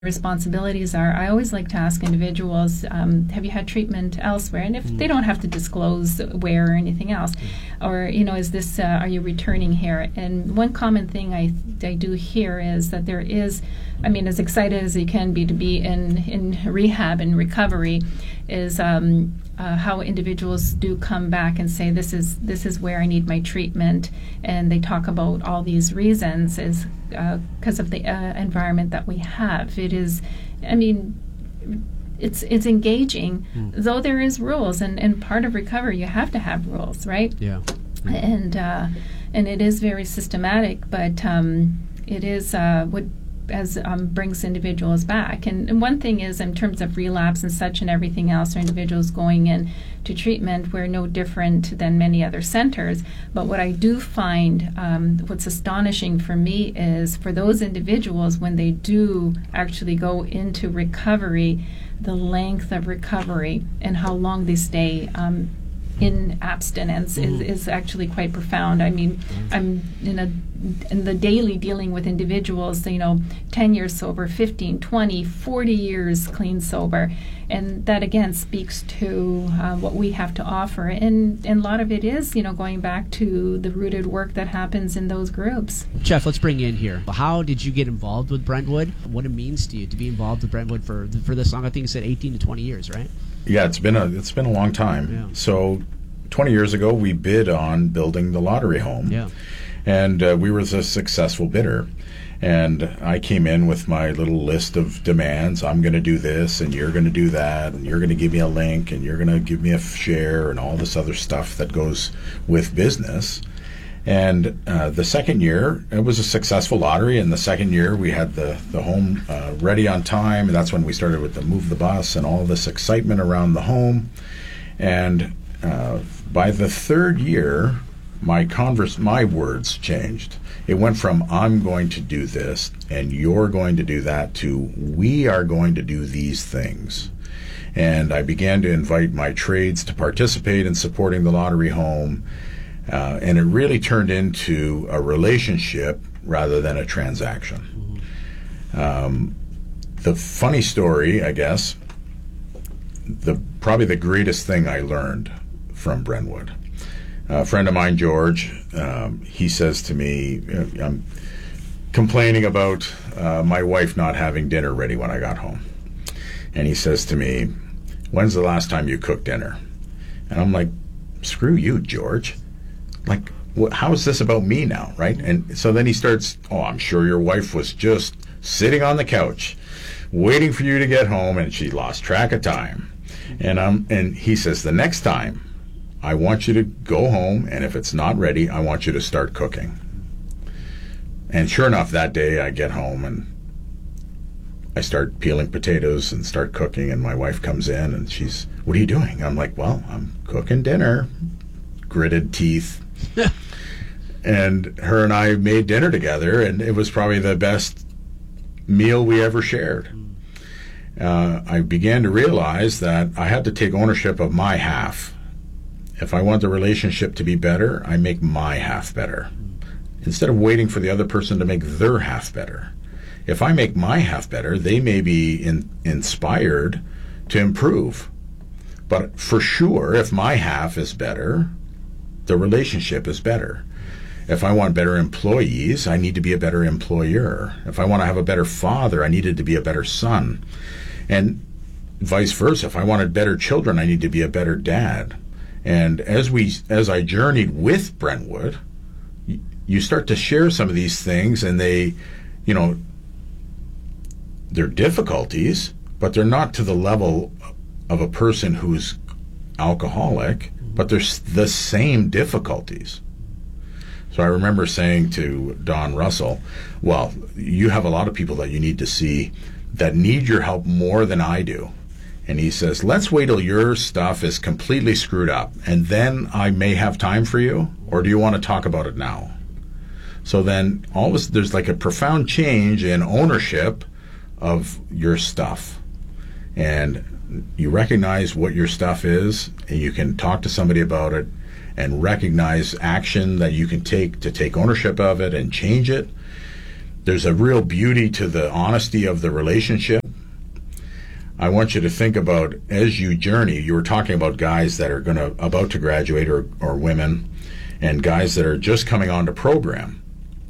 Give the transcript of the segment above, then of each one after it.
responsibilities are, I always like to ask individuals, have you had treatment elsewhere? And if they don't have to disclose where or anything else, or, is this, are you returning here? And one common thing I do hear is that there is, as excited as you can be to be in rehab and recovery, is how individuals do come back and say, this is where I need my treatment, and they talk about all these reasons is because of the environment that we have. It is, it's engaging, though there is rules, and part of recovery you have to have rules, right? Yeah. And it is very systematic, but it is what brings individuals back. And one thing is, in terms of relapse and such and everything else, or individuals going in to treatment, we're no different than many other centers. But what I do find, what's astonishing for me is for those individuals, when they do actually go into recovery, the length of recovery and how long they stay in abstinence is actually quite profound. I'm in the daily dealing with individuals, 10 years sober, 15, 20, 40 years clean sober. And that, again, speaks to what we have to offer. And a lot of it is, going back to the rooted work that happens in those groups. Jeff, let's bring you in here. How did you get involved with Brentwood? What it means to you to be involved with Brentwood for this long? I think you said 18 to 20 years, right? Yeah, it's been a long time. Yeah. So 20 years ago, we bid on building the lottery home. Yeah. And we were the successful bidder. And I came in with my little list of demands. I'm going to do this, and you're going to do that, and you're going to give me a link, and you're going to give me a share, and all this other stuff that goes with business. And the second year, it was a successful lottery. And the second year, we had the home ready on time. And that's when we started with the move the bus and all this excitement around the home. And by the third year, my words changed. It went from I'm going to do this and you're going to do that to we are going to do these things. And I began to invite my trades to participate in supporting the lottery home. And it really turned into a relationship rather than a transaction. The funny story, I guess, probably the greatest thing I learned from Brentwood. A friend of mine, George, he says to me, I'm complaining about my wife not having dinner ready when I got home. And he says to me, when's the last time you cooked dinner? And I'm like, screw you, George. Like, how is this about me now, right? And so then he starts, I'm sure your wife was just sitting on the couch waiting for you to get home and she lost track of time. And he says, the next time, I want you to go home, and if it's not ready, I want you to start cooking. And sure enough, that day I get home and I start peeling potatoes and start cooking, and my wife comes in and she's, what are you doing? I'm like, well, I'm cooking dinner. Gritted teeth. And her and I made dinner together, and it was probably the best meal we ever shared. I began to realize that I had to take ownership of my half. If I want the relationship to be better, I make my half better, instead of waiting for the other person to make their half better. If I make my half better, they may be inspired to improve. But for sure, if my half is better, the relationship is better. If I want better employees, I need to be a better employer. If I want to have a better father, I needed to be a better son. And vice versa. If I wanted better children, I need to be a better dad. And as I journeyed with Brentwood, you start to share some of these things, and they're difficulties, but they're not to the level of a person who's alcoholic, but they're the same difficulties. So I remember saying to Don Russell, well, you have a lot of people that you need to see that need your help more than I do. And he says, let's wait till your stuff is completely screwed up, and then I may have time for you, or do you want to talk about it now? So then there's like a profound change in ownership of your stuff. And you recognize what your stuff is, and you can talk to somebody about it and recognize action that you can take to take ownership of it and change it. There's a real beauty to the honesty of the relationship. I want you to think about, as you journey, you were talking about guys that are about to graduate, or women, and guys that are just coming onto program.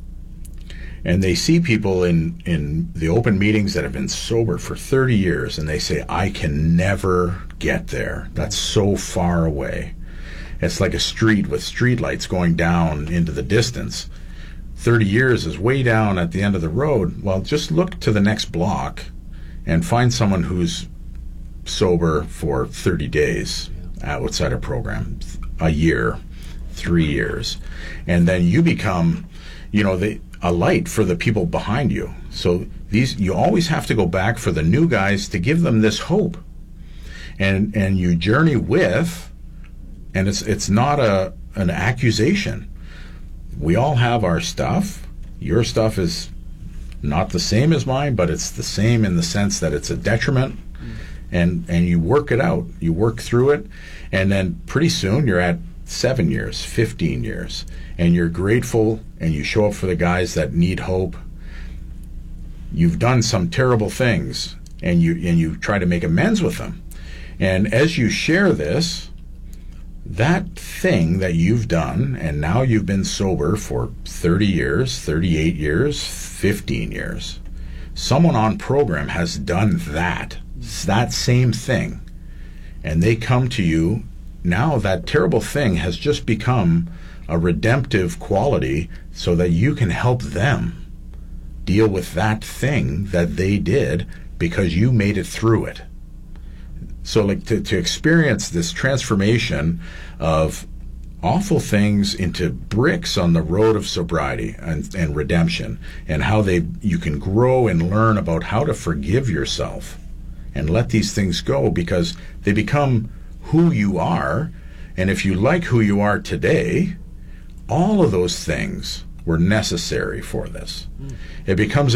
And they see people in the open meetings that have been sober for 30 years, and they say, I can never get there. That's so far away. It's like a street with streetlights going down into the distance. 30 years is way down at the end of the road. Well, just look to the next block and find someone who's sober for 30 days outside a program, a year, 3 years. And then you become, a light for the people behind you. So you always have to go back for the new guys to give them this hope. And you journey with, and it's not an accusation. We all have our stuff. Your stuff is not the same as mine, but it's the same in the sense that it's a detriment, and you work it out. You work through it, and then pretty soon you're at 7 years, 15 years, and you're grateful, and you show up for the guys that need hope. You've done some terrible things, and you try to make amends with them. And as you share this, that thing that you've done, and now you've been sober for 30 years, 38 years, 15 years. Someone on program has done that same thing. And they come to you. Now that terrible thing has just become a redemptive quality so that you can help them deal with that thing that they did because you made it through it. So like to experience this transformation of awful things into bricks on the road of sobriety and redemption, and how you can grow and learn about how to forgive yourself and let these things go, because they become who you are. And if you like who you are today, all of those things were necessary for this. It becomes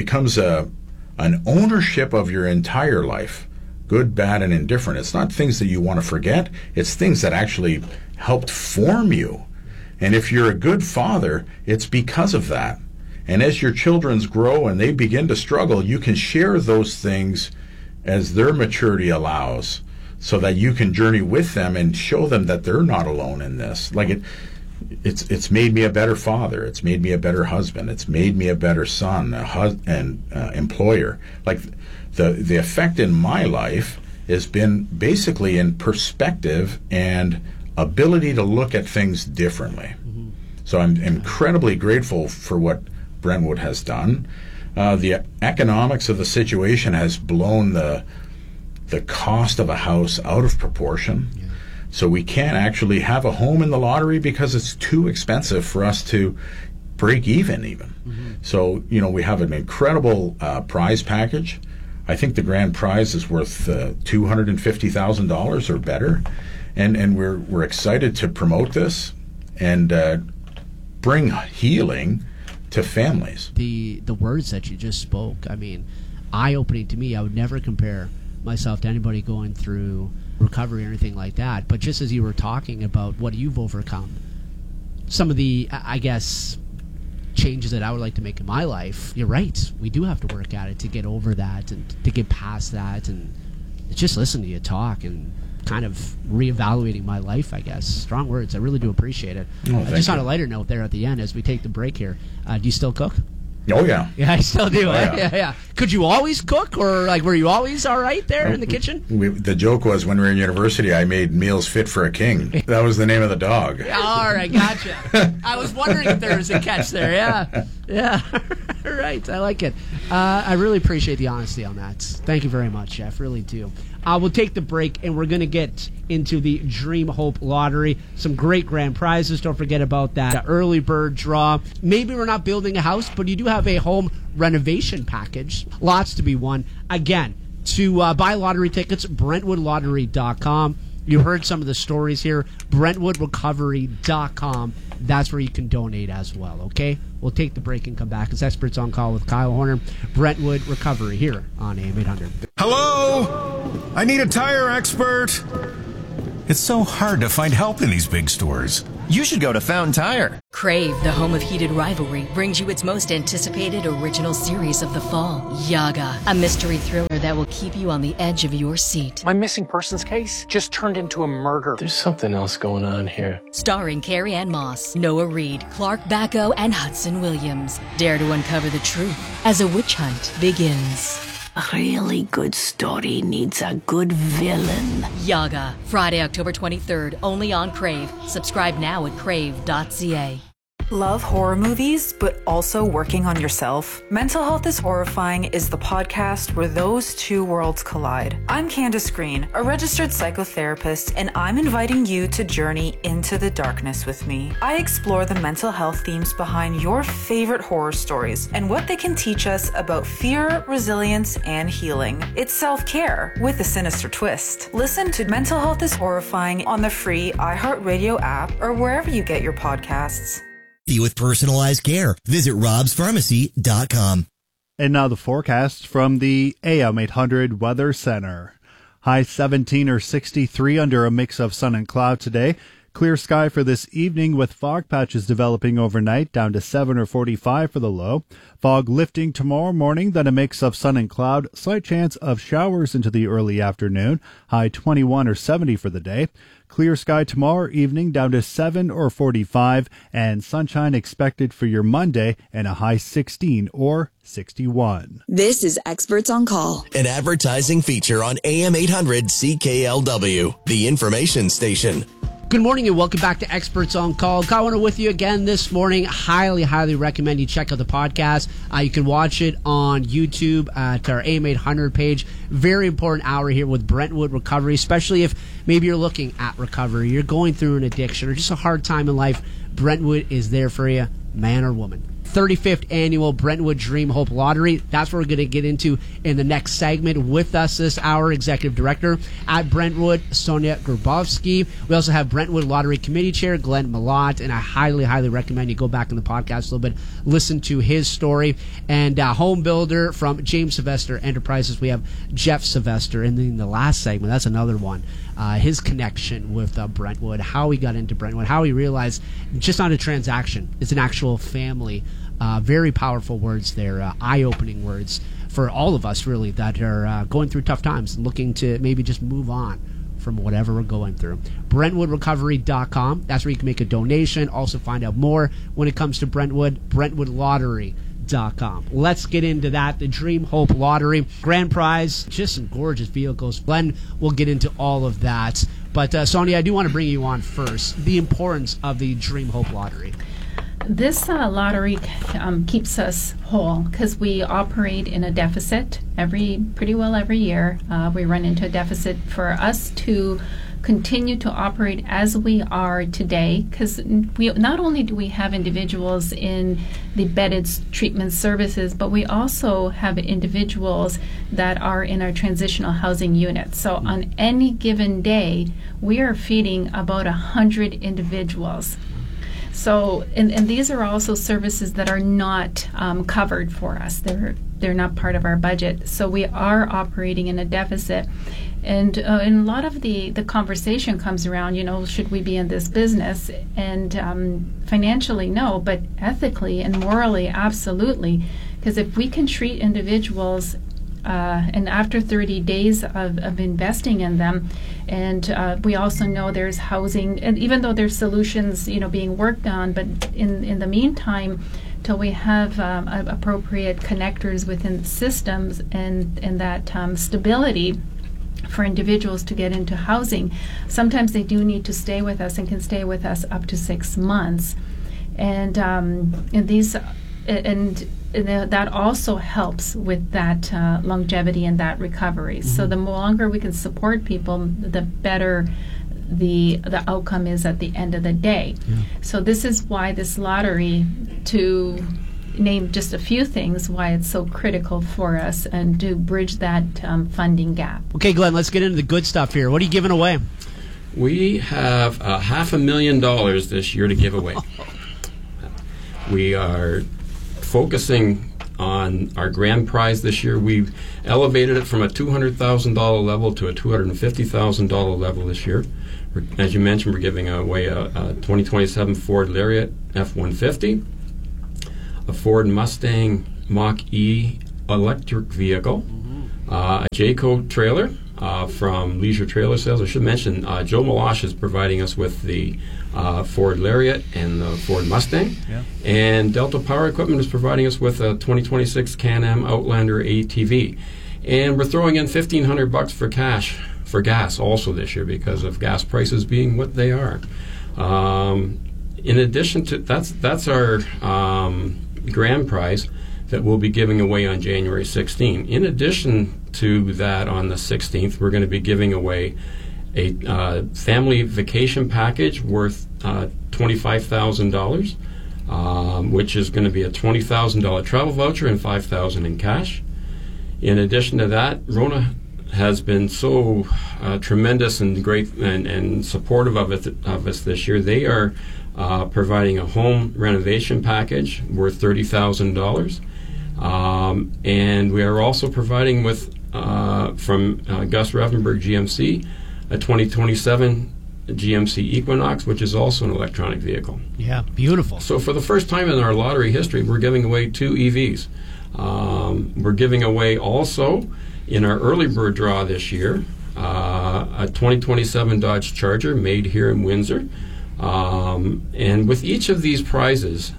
an ownership of your entire life. Good, bad, and indifferent. It's not things that you want to forget. It's things that actually helped form you. And if you're a good father, it's because of that. And as your children grow and they begin to struggle, you can share those things as their maturity allows, so that you can journey with them and show them that they're not alone in this. Like it's made me a better father. It's made me a better husband. It's made me a better son and employer. Like the effect in my life has been basically in perspective and ability to look at things differently. Mm-hmm. So I'm incredibly grateful for what Brentwood has done. The economics of the situation has blown the cost of a house out of proportion. Yeah. So we can't actually have a home in the lottery because it's too expensive for us to break even. Mm-hmm. So, we have an incredible prize package. I think the grand prize is worth $250,000 or better. And we're excited to promote this and bring healing to families. The words that you just spoke, eye-opening to me. I would never compare myself to anybody going through recovery or anything like that. But just as you were talking about what you've overcome, some of the, changes that I would like to make in my life, you're right. We do have to work at it to get over that and to get past that, and just listen to you talk and kind of reevaluating my life, I guess. Strong words. I really do appreciate it. Just on a lighter note there at the end as we take the break here, do you still cook? Oh, yeah. Yeah, I still do. Yeah. Could you always cook, or were you always all right there in the kitchen? The joke was when we were in university, I made meals fit for a king. That was the name of the dog. All right, gotcha. I was wondering if there was a catch there. Yeah. Right, I like it. I really appreciate the honesty on that. Thank you very much, Jeff. Really do. We'll take the break, and we're going to get into the Dream Hope Lottery. Some great grand prizes. Don't forget about that early bird draw. Maybe we're not building a house, but you do have a home renovation package. Lots to be won. Again, to buy lottery tickets, BrentwoodLottery.com. You heard some of the stories here. BrentwoodRecovery.com. That's where you can donate as well, okay? We'll take the break and come back. It's Experts on Call with Kyle Horner, Brentwood Recovery here on AM 800. Hello? I need a tire expert. It's so hard to find help in these big stores. You should go to Fountain Tire. Crave, the home of heated rivalry, brings you its most anticipated original series of the fall, Yaga, a mystery thriller that will keep you on the edge of your seat. My missing persons case just turned into a murder. There's something else going on here. Starring Carrie Ann Moss, Noah Reid, Clark Bacco, and Hudson Williams. Dare to uncover the truth as a witch hunt begins. A really good story needs a good villain. Yaga, Friday, October 23rd, only on Crave. Subscribe now at crave.ca. Love horror movies, but also working on yourself? Mental Health is Horrifying is the podcast where those two worlds collide. I'm Candace Green, a registered psychotherapist, and I'm inviting you to journey into the darkness with me. I explore the mental health themes behind your favorite horror stories and what they can teach us about fear, resilience, and healing. It's self-care with a sinister twist. Listen to Mental Health is Horrifying on the free iHeartRadio app or wherever you get your podcasts. With personalized care. Visit robspharmacy.com. And now the forecast from the AM 800 Weather Center. High 17 or 63 under a mix of sun and cloud today. Clear sky for this evening with fog patches developing overnight down to 7 or 45 for the low. Fog lifting tomorrow morning, then a mix of sun and cloud. Slight chance of showers into the early afternoon. High 21 or 70 for the day. Clear sky tomorrow evening down to 7 or 45 and sunshine expected for your Monday and a high 16 or 61. This is Experts on Call, an advertising feature on AM 800 CKLW, the information station. Good morning and welcome back to Experts on Call. Colin with you again this morning. Highly recommend you check out the podcast. You can watch it on YouTube at our AM 800 page. Very important hour here with Brentwood Recovery, especially if maybe you're looking at recovery, you're going through an addiction or just a hard time in life. Brentwood is there for you, man or woman. 35th annual Brentwood Dream Hope Lottery. That's what we're going to get into in the next segment. With us this hour, Executive Director at Brentwood, Sonia Grabowski. We also have Brentwood Lottery Committee Chair, Glenn Malott, and I highly recommend you go back in the podcast a little bit, listen to his story. And home builder from James Sylvester Enterprises, we have Jeff Sylvester. And then the last segment, that's another one. His connection with Brentwood, how he got into Brentwood, how he realized just not a transaction, it's an actual family. Very powerful words there, eye-opening words for all of us, really, that are going through tough times and looking to maybe just move on from whatever we're going through. BrentwoodRecovery.com. That's where you can make a donation. Also find out more when it comes to Brentwood. BrentwoodLottery.com. Let's get into that. The Dream Hope Lottery. Grand prize, just some gorgeous vehicles. Glenn will get into all of that. But Sonia, I do want to bring you on first. The importance of the Dream Hope Lottery. This lottery keeps us whole because we operate in a deficit pretty well every year. We run into a deficit. For us to continue to operate as we are today, because we not only do we have individuals in the bedded treatment services, but we also have individuals that are in our transitional housing units. So on any given day, we are feeding about 100 individuals. So, and these are also services that are not covered for us. They're not part of our budget. So we are operating in a deficit. And a lot of the conversation comes around, should we be in this business? And financially, no, but ethically and morally, absolutely. Because if we can treat individuals and after 30 days of investing in them, and we also know there's housing, and even though there's solutions, being worked on, but in the meantime, till we have appropriate connectors within the systems and that stability for individuals to get into housing, sometimes they do need to stay with us and can stay with us up to 6 months, and that also helps with that longevity and that recovery. Mm-hmm. So the longer we can support people, the better the outcome is at the end of the day. Yeah. So this is why this lottery, to name just a few things, why it's so critical for us and to bridge that funding gap. Okay, Glenn, let's get into the good stuff here. What are you giving away? We have $500,000 this year to give away. We are focusing on our grand prize this year. We've elevated it from a $200,000 level to a $250,000 level this year. As you mentioned, we're giving away a 2027 Ford Lariat F-150, a Ford Mustang Mach-E electric vehicle, a Jayco trailer from Leisure Trailer Sales. I should mention Joe Meloche is providing us with the Ford Lariat and the Ford Mustang. Yeah. And Delta Power Equipment is providing us with a 2026 Can-Am Outlander ATV. And we're throwing in $1,500 for gas also this year because of gas prices being what they are. In addition to that's our grand prize that we'll be giving away on January 16th. In addition to that, on the 16th, we're going to be giving away a family vacation package worth $25,000, which is going to be a $20,000 travel voucher and $5,000 in cash. In addition to that, Rona has been so tremendous and great and supportive of us this year. They are providing a home renovation package worth $30,000. And we are also providing from Gus Revenberg GMC a 2027 GMC Equinox, which is also an electronic vehicle. Yeah, beautiful. So for the first time in our lottery history, we're giving away 2 EVs. We're giving away also, in our early bird draw this year, a 2027 Dodge Charger made here in Windsor. And with each of these prizes,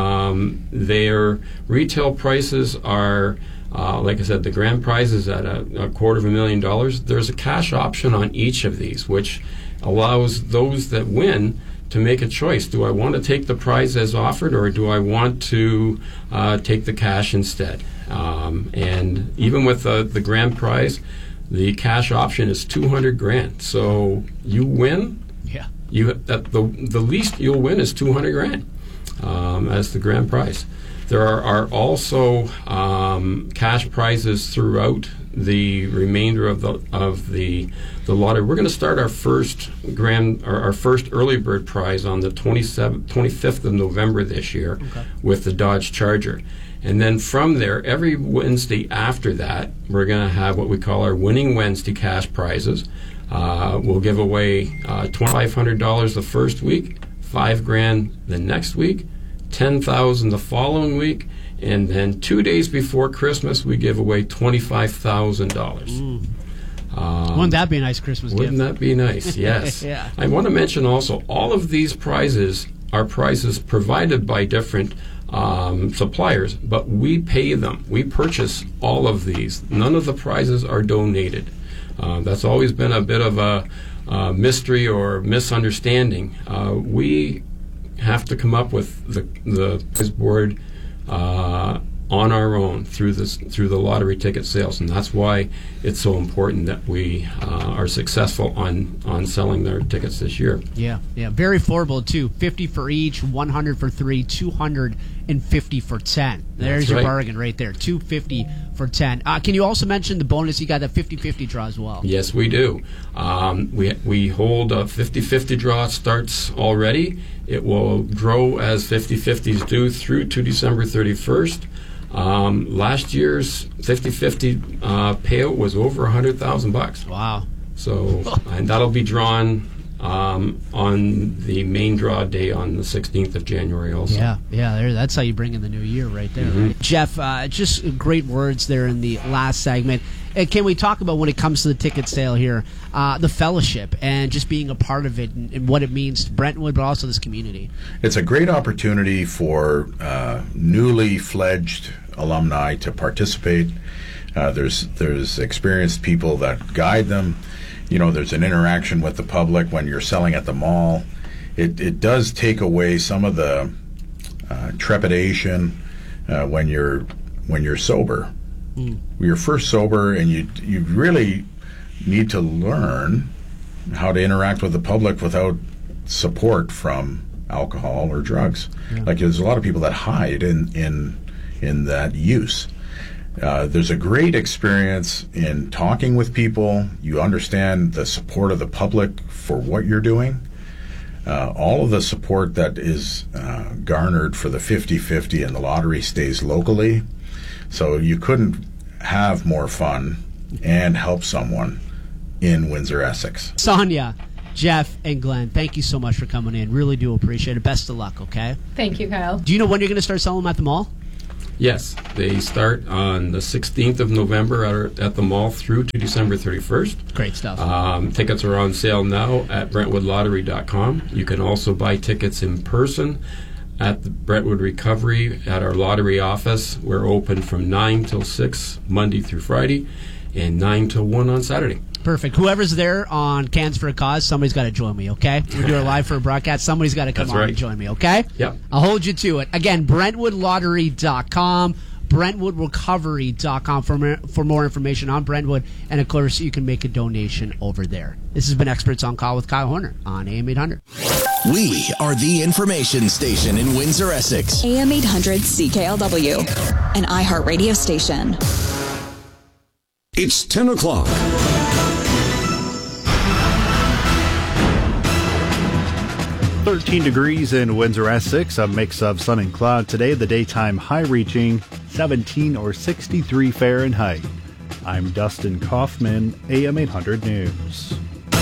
their retail prices are, like I said, the grand prize is at a $250,000. There's a cash option on each of these, which allows those that win to make a choice. Do I want to take the prize as offered, or do I want to take the cash instead? And even with the grand prize, the cash option is $200,000. So you win. Yeah. The least you'll win is $200,000 as the grand prize. There are also cash prizes throughout the remainder of the lottery. We're going to start our first early bird prize on the 25th of November this year with the Dodge Charger. And then from there, every Wednesday after that, we're going to have what we call our Winning Wednesday cash prizes. We'll give away $2,500 the first week, $5,000 the next week, $10,000 the following week, and then 2 days before Christmas, we give away $25,000. Wouldn't that be a nice Christmas gift? Wouldn't that be nice? Yes. Yeah. I want to mention also, all of these prizes are prizes provided by different suppliers, but we pay them. We purchase all of these. None of the prizes are donated. That's always been a bit of a mystery or misunderstanding. We have to come up with the prize board on our own through the lottery ticket sales, and that's why it's so important that we are successful on selling their tickets this year. Yeah, very affordable too. 50 for each, 100 for 3, 250 for 10. There's your bargain right there. 250 for 10. Can you also mention the bonus? You got that 50-50 draw as well. Yes, we do. We hold a 50-50 draw. Starts already. It will grow as 50-50s do through to December 31st. Last year's 50-50 payout was over $100,000. Wow! So, and that'll be drawn on the main draw day on the 16th of January also. Yeah, that's how you bring in the new year right there, right? Jeff, just great words there in the last segment. And can we talk about, when it comes to the ticket sale here, the fellowship and just being a part of it and what it means to Brentwood, but also this community? It's a great opportunity for newly fledged alumni to participate. There's experienced people that guide them. There's an interaction with the public when you're selling at the mall. It does take away some of the trepidation when you're sober. When you're first sober, and you really need to learn how to interact with the public without support from alcohol or drugs. Yeah. Like, there's a lot of people that hide in that use. There's a great experience in talking with people. You understand the support of the public for what you're doing. All of the support that is garnered for the 50-50 and the lottery stays locally. So you couldn't have more fun and help someone in Windsor, Essex. Sonia, Jeff, and Glenn, thank you so much for coming in. Really do appreciate it. Best of luck, okay? Thank you, Kyle. Do you know when you're going to start selling them at the mall? Yes, they start on the 16th of November at the mall through to December 31st. Great stuff. Tickets are on sale now at BrentwoodLottery.com. You can also buy tickets in person at the Brentwood Recovery at our lottery office. We're open from 9 till 6, Monday through Friday, and 9 till 1 on Saturday. Perfect. Whoever's there on Cans for a Cause, somebody's got to join me, okay? We're doing live for a broadcast. Somebody's got to come on and join me, okay? Yep. I'll hold you to it. Again, BrentwoodLottery.com, BrentwoodRecovery.com for more information on Brentwood. And, of course, you can make a donation over there. This has been Experts on Call with Kyle Horner on AM 800. We are the information station in Windsor, Essex. AM 800 CKLW, an iHeartRadio station. It's 10 o'clock. .13 degrees in Windsor, Essex, a mix of sun and cloud today, the daytime high reaching 17 or 63 Fahrenheit. I'm Dustin Kaufman, AM 800 News.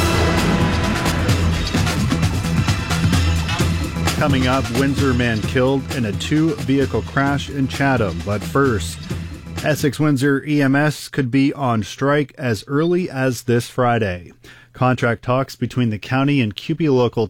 Coming up, Windsor man killed in a two-vehicle crash in Chatham. But first, Essex-Windsor EMS could be on strike as early as this Friday. Contract talks between the county and CUPE Local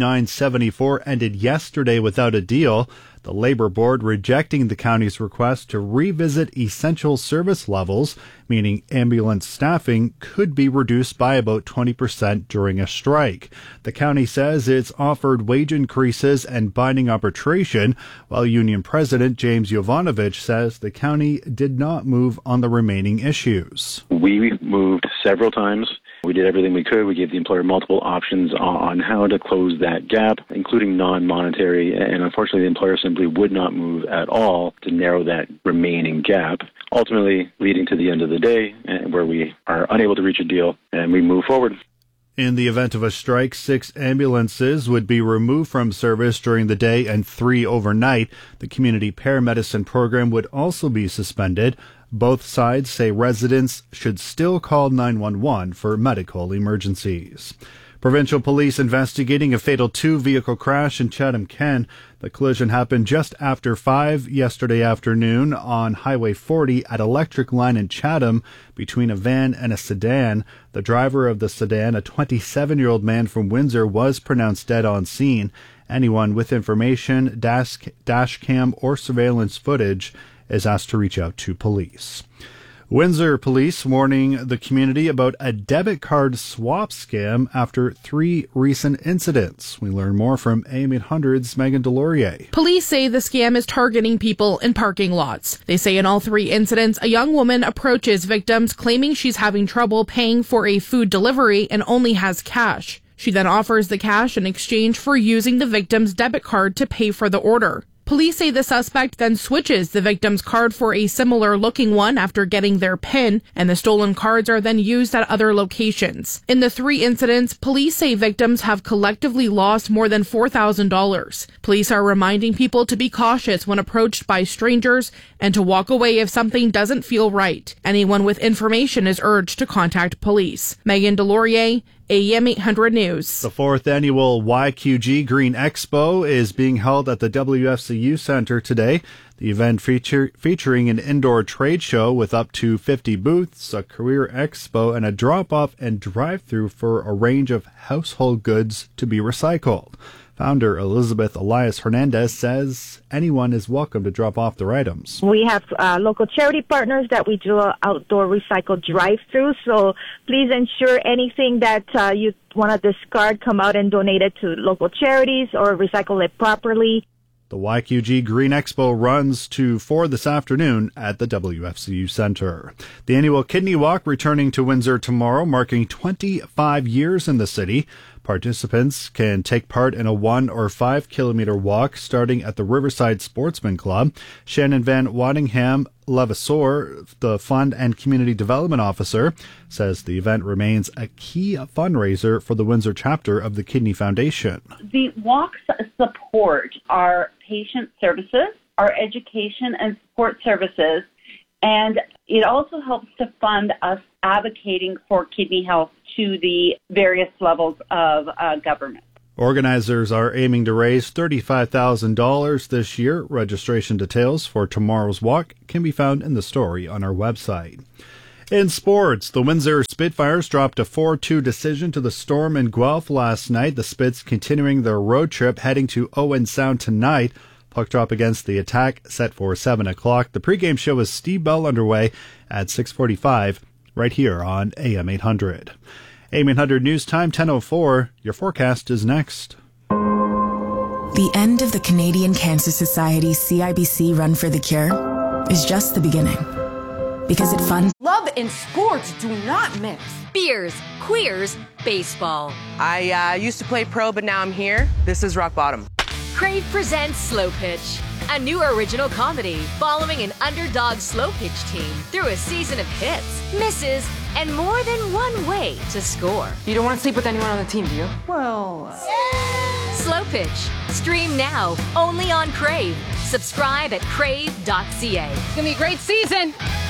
2974 ended yesterday without a deal, the Labor Board rejecting the county's request to revisit essential service levels, meaning ambulance staffing could be reduced by about 20% during a strike. The county says it's offered wage increases and binding arbitration, while Union President James Jovanovich says the county did not move on the remaining issues. We moved several times. We did everything we could. We gave the employer multiple options on how to close that gap, including non-monetary, and unfortunately the employer simply would not move at all to narrow that remaining gap, ultimately leading to the end of the day where we are unable to reach a deal and we move forward. In the event of a strike, 6 ambulances would be removed from service during the day and 3 overnight. The community paramedicine program would also be suspended. Both sides say residents should still call 911 for medical emergencies. Provincial police investigating a fatal two-vehicle crash in Chatham-Kent. The collision happened just after 5 yesterday afternoon on Highway 40 at Electric Line in Chatham between a van and a sedan. The driver of the sedan, a 27-year-old man from Windsor, was pronounced dead on scene. Anyone with information, dash cam, or surveillance footage is asked to reach out to police. Windsor police warning the community about a debit card swap scam after 3 recent incidents. We learn more from AM 800's Megan Delorier. Police say the scam is targeting people in parking lots. They say in all 3 incidents, a young woman approaches victims claiming she's having trouble paying for a food delivery and only has cash. She then offers the cash in exchange for using the victim's debit card to pay for the order. Police say the suspect then switches the victim's card for a similar-looking one after getting their PIN, and the stolen cards are then used at other locations. In the 3 incidents, police say victims have collectively lost more than $4,000. Police are reminding people to be cautious when approached by strangers and to walk away if something doesn't feel right. Anyone with information is urged to contact police. Megan Delorier, AM 800 News. The 4th annual YQG Green Expo is being held at the WFCU Center today. The event featuring an indoor trade show with up to 50 booths, a career expo, and a drop-off and drive-through for a range of household goods to be recycled. Founder Elizabeth Elias Hernandez says anyone is welcome to drop off their items. We have local charity partners that we do an outdoor recycle drive-through, so please ensure anything that you want to discard, come out and donate it to local charities or recycle it properly. The YQG Green Expo runs to 4 this afternoon at the WFCU Center. The annual Kidney Walk returning to Windsor tomorrow, marking 25 years in the city. Participants can take part in a 1 or 5 kilometer walk starting at the Riverside Sportsman Club. Shannon Van Waddingham Levasseur, the Fund and Community Development Officer, says the event remains a key fundraiser for the Windsor chapter of the Kidney Foundation. The walks support our patient services, our education and support services, And it also helps to fund us advocating for kidney health to the various levels of government. Organizers are aiming to raise $35,000 this year. Registration details for tomorrow's walk can be found in the story on our website. In sports, the Windsor Spitfires dropped a 4-2 decision to the Storm in Guelph last night. The Spits continuing their road trip heading to Owen Sound tonight. Puck drop against the Attack set for 7 o'clock. The pregame show is Steve Bell underway at 6:45 right here on AM 800. AM 800 News Time 10:04. Your forecast is next. The end of the Canadian Cancer Society CIBC Run for the Cure is just the beginning. Because it funds love and sports do not mix. Beers, queers, baseball. I used to play pro, but now I'm here. This is rock bottom. Crave presents Slow Pitch, a new original comedy following an underdog slow pitch team through a season of hits, misses, and more than one way to score. You don't want to sleep with anyone on the team, do you? Well, Slow Pitch. Stream now, only on Crave. Subscribe at crave.ca. It's going to be a great season.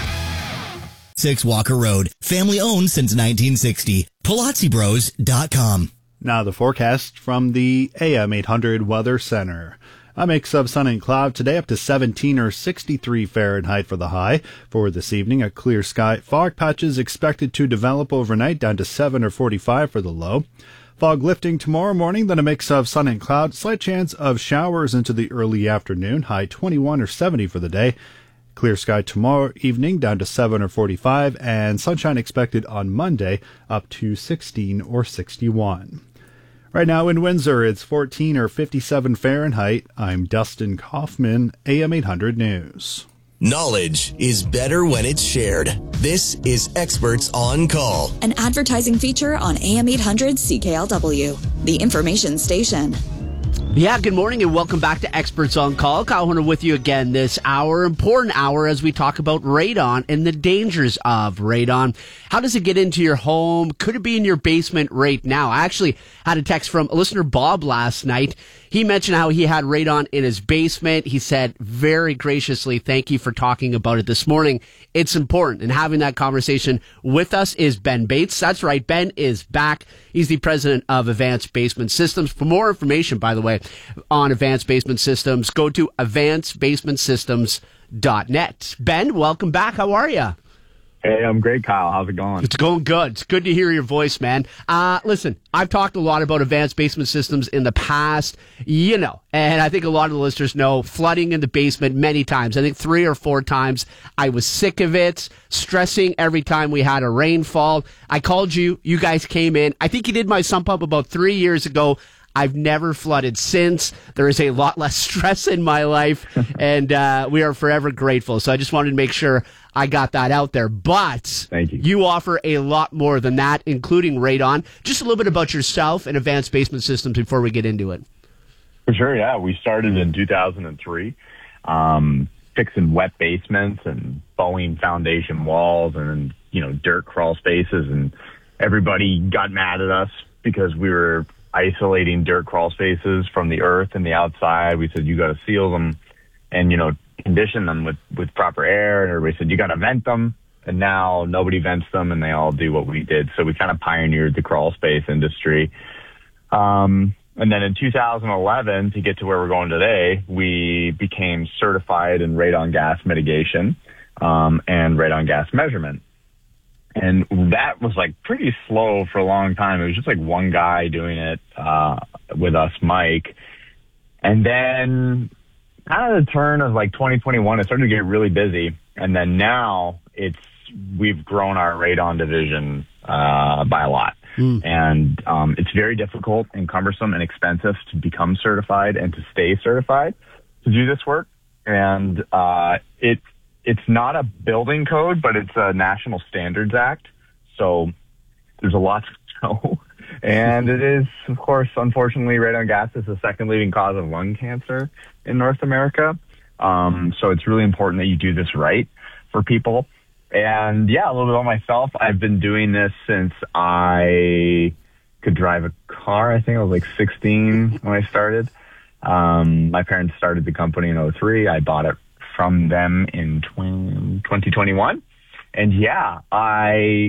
6 Walker Road. Family owned since 1960. PalazziBros.com. Now the forecast from the AM 800 Weather Center. A mix of sun and cloud today, up to 17 or 63 Fahrenheit for the high. For this evening, a clear sky. Fog patches expected to develop overnight, down to 7 or 45 for the low. Fog lifting tomorrow morning, then a mix of sun and cloud. Slight chance of showers into the early afternoon, high 21 or 70 for the day. Clear sky tomorrow evening, down to 7 or 45, and sunshine expected on Monday, up to 16 or 61. Right now in Windsor, it's 14 or 57 Fahrenheit. I'm Dustin Kaufman, AM 800 News. Knowledge is better when it's shared. This is Experts on Call, an advertising feature on AM 800 CKLW, the information station. Yeah, good morning and welcome back to Experts on Call. Kyle Horner with you again this hour, important hour as we talk about radon and the dangers of radon. How does it get into your home? Could it be in your basement right now? I actually had a text from a listener, Bob, last night. He mentioned how he had radon in his basement. He said very graciously, thank you for talking about it this morning. It's important. And having that conversation with us is Ben Bates. That's right. Ben is back. He's the president of Advanced Basement Systems. For more information, by the way, on Advanced Basement Systems, go to advancedbasementsystems.net. Ben, welcome back. How are you? Hey, I'm great, Kyle. How's it going? It's going good. It's good to hear your voice, man. Listen, I've talked a lot about Advanced Basement Systems in the past, and I think a lot of the listeners know flooding in the basement many times. I think 3 or 4 times. I was sick of it, stressing every time we had a rainfall. I called you. You guys came in. I think you did my sump up about 3 years ago. I've never flooded since. There is a lot less stress in my life, and we are forever grateful. So I just wanted to make sure I got that out there. But thank you. You offer a lot more than that, including radon. Just a little bit about yourself and Advanced Basement Systems before we get into it. For sure, yeah. We started in 2003, fixing wet basements and bowing foundation walls and, dirt crawl spaces. And everybody got mad at us because we were isolating dirt crawl spaces from the earth and the outside. We said, you got to seal them and, condition them with proper air. And everybody said, you got to vent them. And now nobody vents them and they all do what we did. So we kind of pioneered the crawl space industry. And then in 2011, to get to where we're going today, we became certified in radon gas mitigation, and radon gas measurement. And that was pretty slow for a long time. It was just one guy doing it, with us, Mike. And then kind of the turn of 2021, it started to get really busy. And then now we've grown our radon division, by a lot. And, it's very difficult and cumbersome and expensive to become certified and to stay certified to do this work. And, it's not a building code, but it's a National Standards Act. So there's a lot to know. And it is, of course, unfortunately, radon gas is the second leading cause of lung cancer in North America. So it's really important that you do this right for people. And yeah, a little bit about myself. I've been doing this since I could drive a car. I think I was 16 when I started. My parents started the company in 2003. I bought it from them in 2021. And yeah, I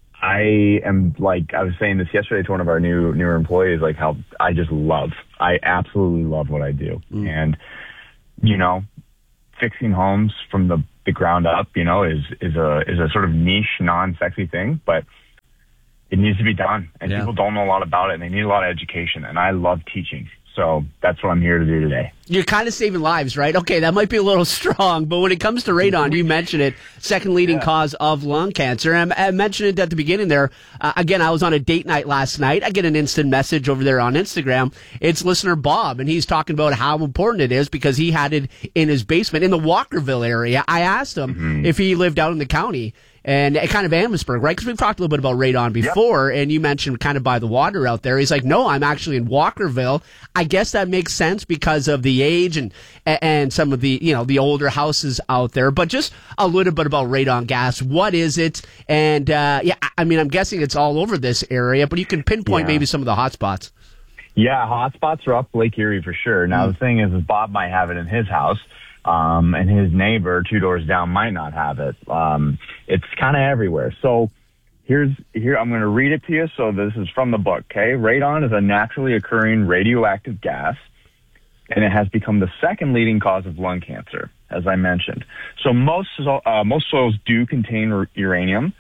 am, like, I was saying this yesterday to one of our newer employees, like how I absolutely love what I do. And, you know, fixing homes from the ground up, you know, is a sort of niche, non-sexy thing, but it needs to be done. And people don't know a lot about it, and they need a lot of education. And I love teaching. So that's what I'm here to do today. You're kind of saving lives, right? Okay, that might be a little strong, but when it comes to radon, you mentioned it, second leading cause of lung cancer. And I mentioned it at the beginning there. Again, I was on a date night last night. I get an instant message over there on Instagram. It's listener Bob, and he's talking about how important it is because he had it in his basement in the Walkerville area. I asked him if he lived out in the county. And kind of Amherstburg, right? Because we've talked a little bit about radon before, and you mentioned kind of by the water out there. He's like, no, I'm actually in Walkerville. I guess that makes sense because of the age and some of the, you know, the older houses out there. But just a little bit about radon gas. What is it? And, I mean, I'm guessing it's all over this area, but you can pinpoint maybe some of the hot spots. Yeah, hot spots are up Lake Erie for sure. Now, the thing is Bob might have it in his house. And his neighbor 2 doors down might not have it. It's kind of everywhere. So here, I'm going to read it to you. So this is from the book, okay? Radon is a naturally occurring radioactive gas, and it has become the second leading cause of lung cancer, as I mentioned. So most soils do contain uranium.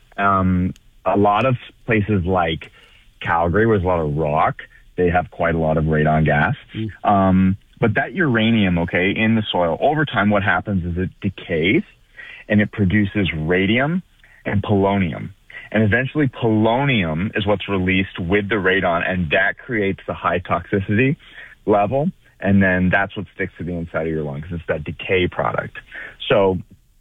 A lot of places like Calgary, where there's a lot of rock, they have quite a lot of radon gas. But that uranium, okay, in the soil, over time what happens is it decays and it produces radium and polonium. And eventually polonium is what's released with the radon, and that creates the high toxicity level. And then that's what sticks to the inside of your lungs. It's that decay product. So,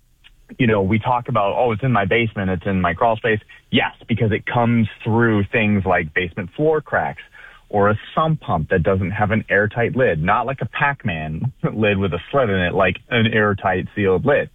you know, we talk about, oh, it's in my basement, it's in my crawl space. Yes, because it comes through things like basement floor cracks, or a sump pump that doesn't have an airtight lid, not like a Pac-Man lid with a slit in it, like an airtight sealed lid.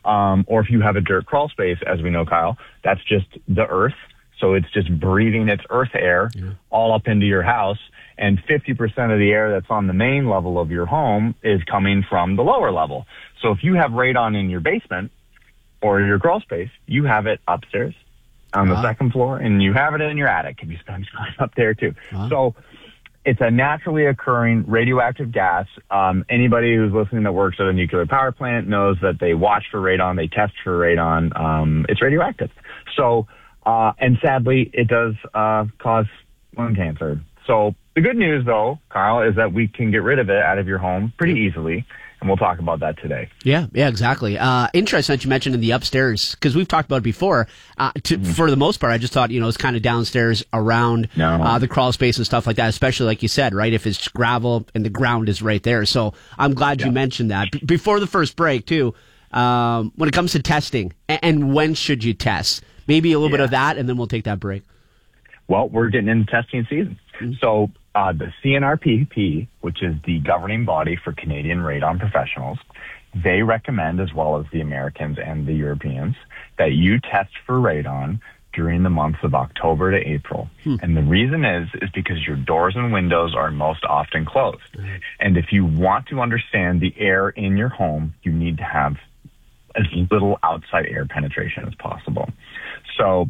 Or if you have a dirt crawl space, as we know, Kyle, that's just the earth. So it's just breathing its earth air all up into your house. And 50% of the air that's on the main level of your home is coming from the lower level. So if you have radon in your basement or your crawl space, you have it upstairs on the second floor, and you have it in your attic if you spend time up there too. So it's a naturally occurring radioactive gas. Anybody who's listening that works at a nuclear power plant knows that they watch for radon, they test for radon. It's radioactive. So, and sadly, it does cause lung cancer. So the good news, though, Kyle, is that we can get rid of it out of your home pretty easily. And we'll talk about that today. Yeah, exactly. Interesting that you mentioned in the upstairs, because we've talked about it before. For the most part, I just thought, you know, it's kind of downstairs around the crawl space and stuff like that, especially like you said, right, if it's gravel and the ground is right there. So I'm glad you mentioned that. Before the first break, too, when it comes to testing, and when should you test? Maybe a little bit of that, and then we'll take that break. Well, we're getting into testing season. So the CNRPP, which is the governing body for Canadian radon professionals, they recommend, as well as the Americans and the Europeans, that you test for radon during the months of October to April. And the reason is because your doors and windows are most often closed. And if you want to understand the air in your home, you need to have as little outside air penetration as possible. So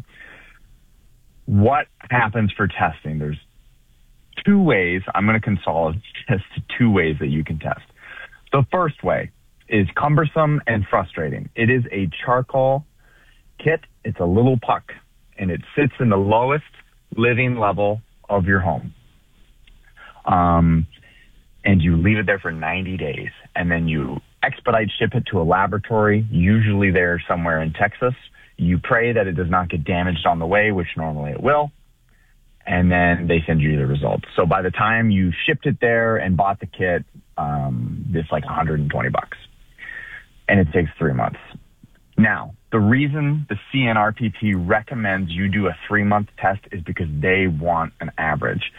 what happens for testing? There's 2 ways. I'm going to consolidate this to 2 ways that you can test. The first way is cumbersome and frustrating. It is a charcoal kit. It's a little puck, and it sits in the lowest living level of your home. And you leave it there for 90 days, and then you expedite ship it to a laboratory, usually there somewhere in Texas. You pray that it does not get damaged on the way, which normally it will. And then they send you the results. So by the time you shipped it there and bought the kit, it's like $120. And it takes 3 months. Now, the reason the CNRPP recommends you do a 3-month test is because they want an average,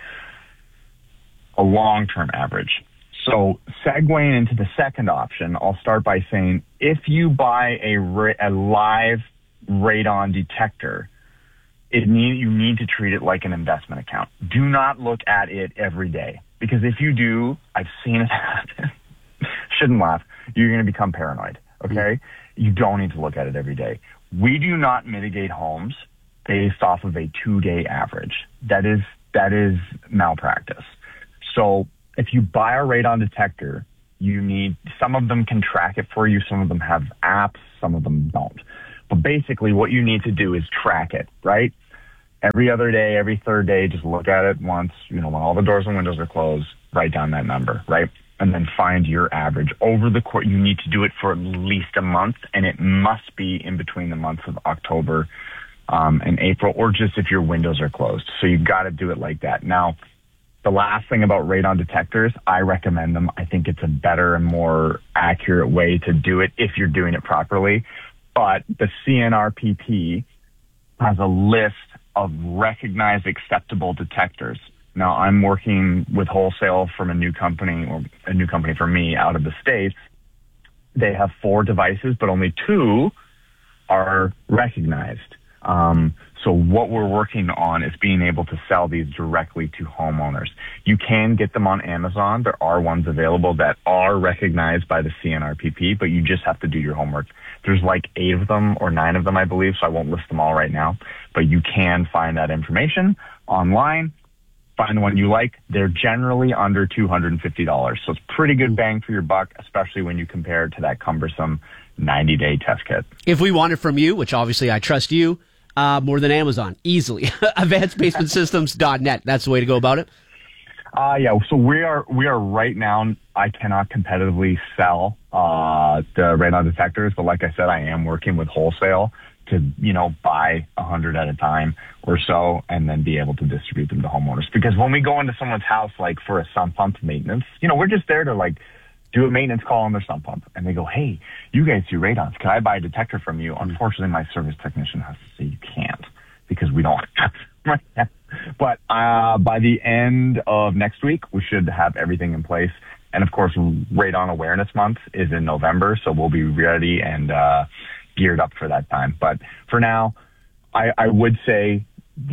a long-term average. So segueing into the second option, I'll start by saying if you buy a live radon detector, you need to treat it like an investment account. Do not look at it every day, because if you do, I've seen it happen. Shouldn't laugh. You're going to become paranoid. okay, you don't need to look at it every day. We do not mitigate homes based off of a 2-day average. That is malpractice. So if you buy a radon detector, some of them can track it for you. Some of them have apps. Some of them don't. But basically what you need to do is track it, right? Every other day, every third day, just look at it once, when all the doors and windows are closed, write down that number, right? And then find your average. Over the course, you need to do it for at least a month, and it must be in between the months of October and April, or just if your windows are closed. So you've got to do it like that. Now, the last thing about radon detectors, I recommend them. I think it's a better and more accurate way to do it if you're doing it properly. But the CNRPP has a list of recognized acceptable detectors. Now, I'm working with wholesale from a new company for me out of the States. They have 4 devices, but only 2 are recognized. So what we're working on is being able to sell these directly to homeowners. You can get them on Amazon. There are ones available that are recognized by the CNRPP, but you just have to do your homework. There's like 8 of them or 9 of them, I believe, so I won't list them all right now. But you can find that information online. Find the one you like. They're generally under $250. So it's pretty good bang for your buck, especially when you compare it to that cumbersome 90-day test kit. If we want it from you, which obviously I trust you, more than Amazon, easily. AdvancedBasementSystems.net. That's the way to go about it? Yeah, so we are right now, I cannot competitively sell the radon detectors, but like I said, I am working with wholesale to, buy 100 at a time or so and then be able to distribute them to homeowners. Because when we go into someone's house, like for a sump pump maintenance, we're just there to do a maintenance call on their sump pump. And they go, hey, you guys do radons. Can I buy a detector from you? Unfortunately, my service technician has to say you can't because we don't have right now. But by the end of next week, we should have everything in place. And of course, Radon Awareness Month is in November, so we'll be ready and geared up for that time. But for now, I would say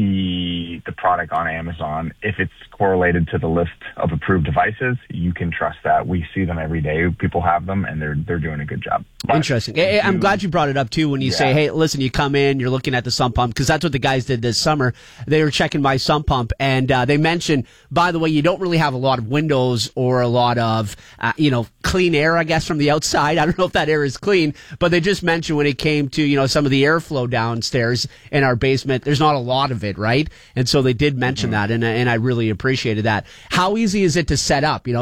the product on Amazon, if it's correlated to the list of approved devices, you can trust that. We see them every day. People have them, and they're doing a good job. But interesting. I'm glad you brought it up, too, when you say, hey, listen, you come in, you're looking at the sump pump, because that's what the guys did this summer. They were checking my sump pump, and they mentioned, by the way, you don't really have a lot of windows or a lot of, clean air, I guess, from the outside. I don't know if that air is clean, but they just mentioned when it came to, some of the airflow downstairs in our basement, there's not a lot of it, right? And so they did mention that, and I really appreciated that. How easy is it to set up? When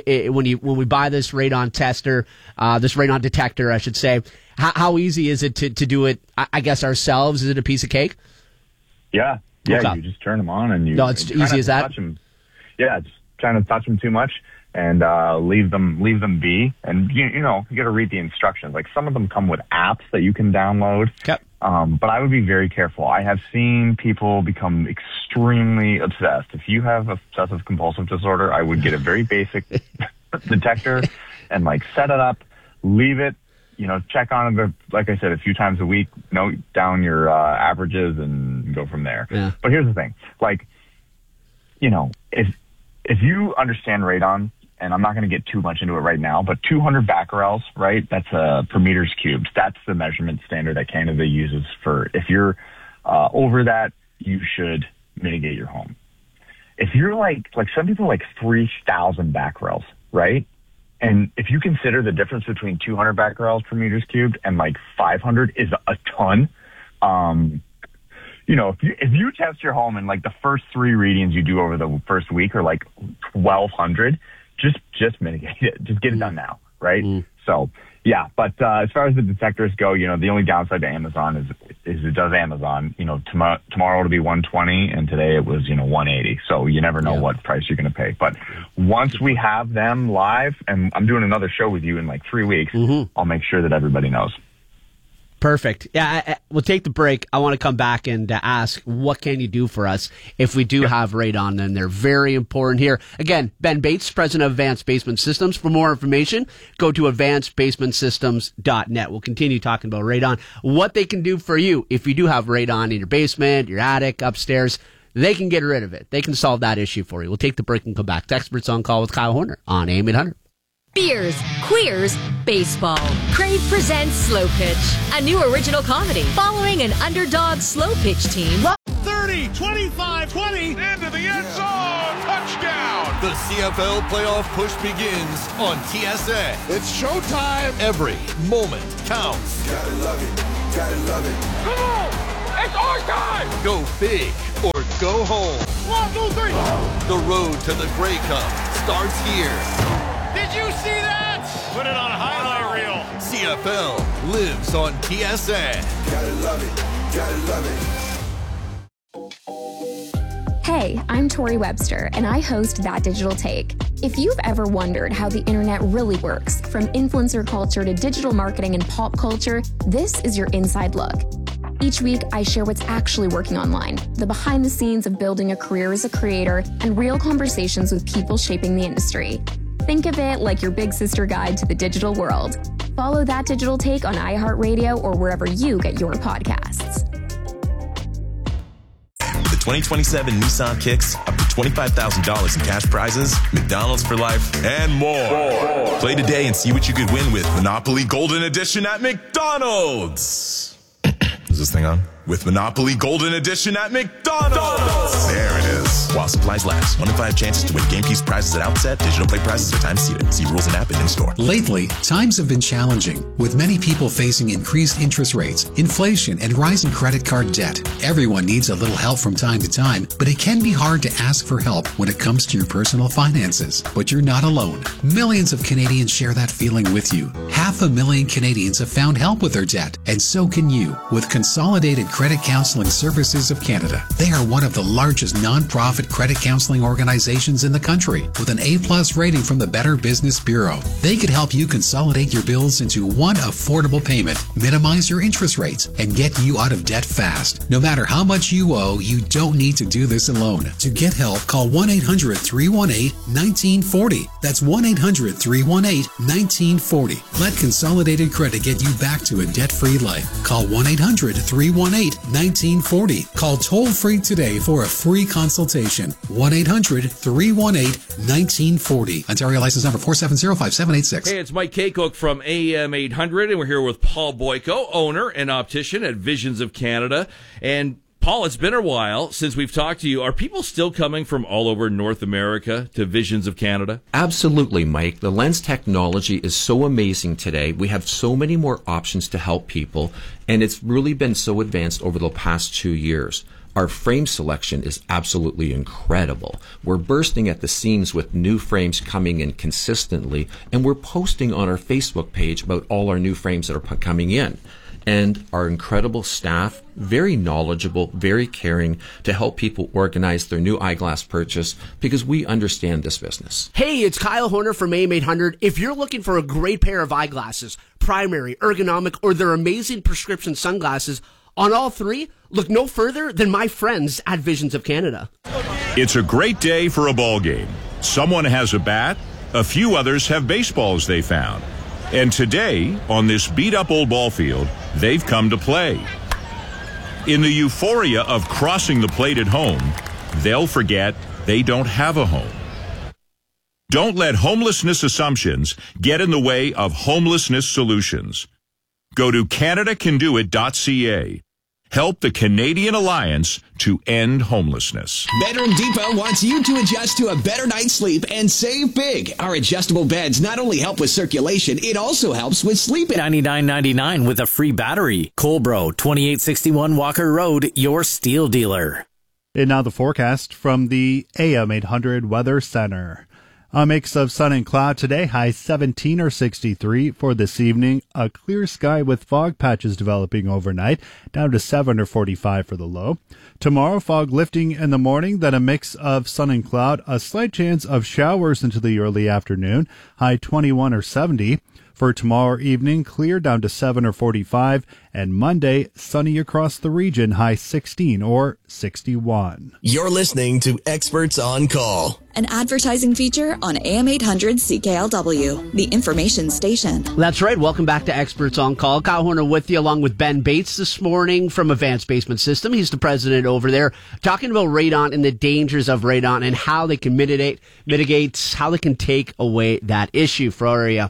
we buy this radon tester, this radon detector, I should say, how easy is it to do it? I guess ourselves. Is it a piece of cake? Yeah. Okay. You just turn them on and you. No, it's easy as that. Touch them. Yeah, just trying to touch them too much and leave them be. And you got to read the instructions. Like some of them come with apps that you can download. Okay. But I would be very careful. I have seen people become extremely obsessed. If you have obsessive compulsive disorder, I would get a very basic detector and set it up, leave it, check on it, like I said, a few times a week, note down your averages and go from there. Yeah. But here's the thing, if you understand radon, and I'm not going to get too much into it right now, but 200 becquerels, right? That's per meters cubed. That's the measurement standard that Canada uses for, if you're over that, you should mitigate your home. If you're some people 3,000 becquerels, right? And if you consider the difference between 200 becquerels per meters cubed and 500 is a ton, if you test your home and the first 3 readings you do over the first week are 1,200, just mitigate it. Just get it done now, right? So, yeah. But as far as the detectors go, the only downside to Amazon is it does Amazon. Tomorrow it'll be $120, and today it was $180. So you never know what price you're going to pay. But once we have them live, and I'm doing another show with you in 3 weeks, I'll make sure that everybody knows. Perfect. Yeah, we'll take the break. I want to come back and ask, what can you do for us if we do have radon? And they're very important here. Again, Ben Bates, president of Advanced Basement Systems. For more information, go to AdvancedBasementSystems.net. We'll continue talking about radon, what they can do for you if you do have radon in your basement, your attic, upstairs. They can get rid of it. They can solve that issue for you. We'll take the break and come back. Experts on Call with Kyle Horner on AM 800. beers, queers, baseball. Crave presents Slow Pitch, a new original comedy following an underdog slow pitch team. 30, 25, 20, into the end zone, touchdown! The CFL playoff push begins on TSN. It's showtime! Every moment counts. Gotta love it, gotta love it. Come on! It's our time! Go big or go home. 1, 2, 3! The road to the Grey Cup starts here. Did you see that? Put it on a highlight reel. CFL lives on TSN. Gotta love it, gotta love it. Hey, I'm Tori Webster, and I host That Digital Take. If you've ever wondered how the internet really works, from influencer culture to digital marketing and pop culture, this is your inside look. Each week, I share what's actually working online, the behind the scenes of building a career as a creator, and real conversations with people shaping the industry. Think of it like your big sister guide to the digital world. Follow That Digital Take on iHeartRadio or wherever you get your podcasts. The 2027 Nissan Kicks, up to $25,000 in cash prizes, McDonald's for life, and more. Play today and see what you could win with Monopoly Golden Edition at McDonald's. Is this thing on? With Monopoly Golden Edition at McDonald's. There it is. While supplies last. 1 in 5 chances to win game keys prizes at outset. Digital play prizes are time seated. See rules and app and in-store. Lately, times have been challenging, with many people facing increased interest rates, inflation, and rising credit card debt. Everyone needs a little help from time to time, but it can be hard to ask for help when it comes to your personal finances. But you're not alone. Millions of Canadians share that feeling with you. 500,000 Canadians have found help with their debt, and so can you, with Consolidated Credit Counseling Services of Canada. They are one of the largest non-profit credit counseling organizations in the country, with an A+ rating from the Better Business Bureau. They could help you consolidate your bills into one affordable payment, minimize your interest rates, and get you out of debt fast. No matter how much you owe, you don't need to do this alone. To get help, call 1-800-318-1940. That's 1-800-318-1940. Let Consolidated Credit get you back to a debt-free life. Call 1-800-318-1940. Call toll-free today for a free consultation. 1-800-318-1940. Ontario license number 4705786. Hey, it's Mike Kaycook from AM 800, and we're here with Paul Boyko, owner and optician at Visions of Canada. And Paul, it's been a while since we've talked to you. Are people still coming from all over North America to Visions of Canada? Absolutely, Mike. The lens technology is so amazing today. We have so many more options to help people, and it's really been so advanced over the past 2 years. Our frame selection is absolutely incredible. We're bursting at the seams with new frames coming in consistently, and we're posting on our Facebook page about all our new frames that are coming in. And our incredible staff, very knowledgeable, very caring to help people organize their new eyeglass purchase because we understand this business. Hey, it's Kyle Horner from AM 800. If you're looking for a great pair of eyeglasses, primary, ergonomic, or their amazing prescription sunglasses, on all three, look no further than my friends at Visions of Canada. It's a great day for a ball game. Someone has a bat, a few others have baseballs they found. And today, on this beat-up old ball field, they've come to play. In the euphoria of crossing the plate at home, they'll forget they don't have a home. Don't let homelessness assumptions get in the way of homelessness solutions. Go to CanadaCanDoIt.ca. Help the Canadian Alliance to end homelessness. Bedroom Depot wants you to adjust to a better night's sleep and save big. Our adjustable beds not only help with circulation, it also helps with sleeping. $99.99 with a free battery. Colbro, 2861 Walker Road, your steel dealer. And now the forecast from the AM 800 Weather Center. A mix of sun and cloud today, high 17 or 63 for this evening. A clear sky with fog patches developing overnight, down to 7 or 45 for the low. Tomorrow, fog lifting in the morning, then a mix of sun and cloud, a slight chance of showers into the early afternoon, high 21 or 70. For tomorrow evening, clear down to 7 or 45, and Monday, sunny across the region, high 16 or 61. You're listening to Experts on Call, an advertising feature on AM 800 CKLW, the information station. That's right. Welcome back to Experts on Call. Kyle Horner with you, along with Ben Bates this morning from Advanced Basement System. He's the president over there, talking about radon and the dangers of radon and how they can mitigate how they can take away that issue for you.